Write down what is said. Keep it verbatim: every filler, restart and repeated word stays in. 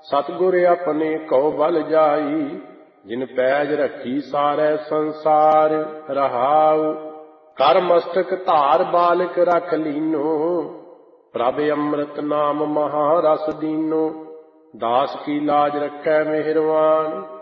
सतगुर अपने कौ बल जाई, जिन पैज रखी सारै संसार रहाऊ। कर मस्तक धार बालक रख लीनो, प्रभ अमृत नाम महारस दीनो। दास की लाज रखै मेहरवान,